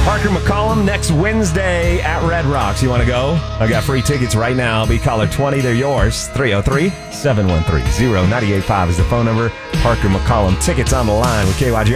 Parker McCollum next Wednesday at Red Rocks. You want to go? I got free tickets right now. Be caller 20. They're yours. 303-713-0985 is the phone number. Parker McCollum. Tickets on the line with KYGR.